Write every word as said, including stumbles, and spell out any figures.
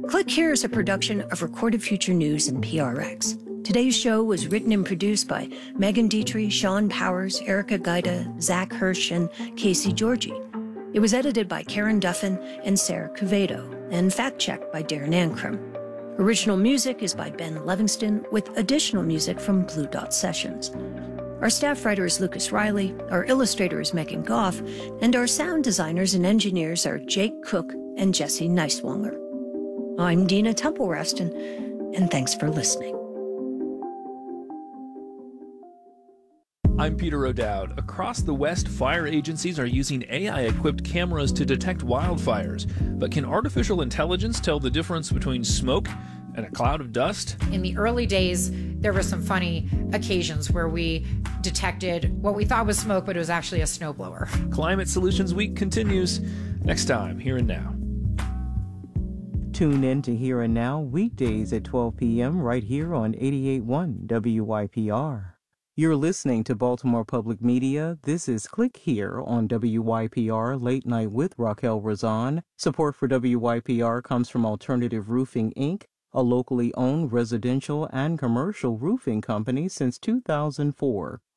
Click Here is a production of Recorded Future News and P R X. Today's show was written and produced by Megan Dietrich, Sean Powers, Erica Gaida, Zach Hirsch, and Casey Georgie. It was edited by Karen Duffin and Sarah Cuvedo, and fact-checked by Darren Ankrum. Original music is by Ben Livingston, with additional music from Blue Dot Sessions. Our staff writer is Lucas Riley, our illustrator is Megan Goff, and our sound designers and engineers are Jake Cook and Jesse Neiswanger. I'm Dina Temple-Raston, and thanks for listening. I'm Peter O'Dowd. Across the West, fire agencies are using A I-equipped cameras to detect wildfires. But can artificial intelligence tell the difference between smoke and a cloud of dust? In the early days, there were some funny occasions where we detected what we thought was smoke, but it was actually a snowblower. Climate Solutions Week continues next time, Here and Now. Tune in to Here and Now weekdays at twelve p.m. right here on eighty-eight point one W Y P R. You're listening to Baltimore Public Media. This is Click Here on W Y P R Late Night with Raquel Razan. Support for W Y P R comes from Alternative Roofing, Incorporated, a locally owned residential and commercial roofing company since two thousand four.